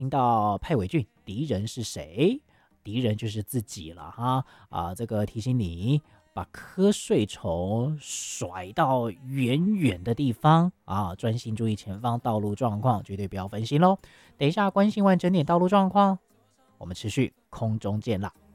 听到派伟俊，敌人是谁？敌人就是自己了哈这个提醒你，把瞌睡虫甩到远远的地方专心注意前方道路状况，绝对不要分心喽。等一下关心完整点道路状况，我们持续空中见啦。